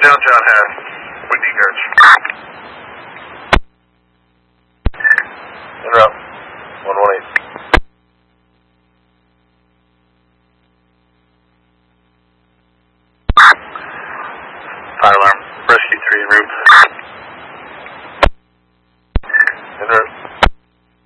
down John Hess, Windy Gurch. En route, 118. Fire alarm, rescue 3 en route.